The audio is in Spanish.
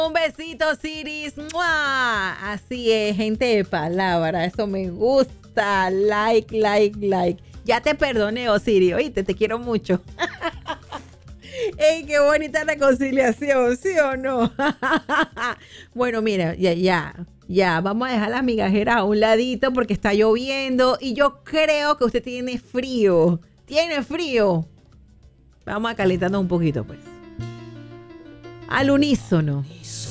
Un besito, Siris. ¡Mua! Así es, gente de palabra. Eso me gusta. Like, like, like. Ya te perdoné, Osiris. Oíste, te quiero mucho. ¡Ey, qué bonita reconciliación! ¿Sí o no? Bueno, mira, ya. Vamos a dejar las migajeras a un ladito porque está lloviendo y yo creo que usted tiene frío. ¿Tiene frío? Vamos a calentarnos un poquito, pues. Al unísono.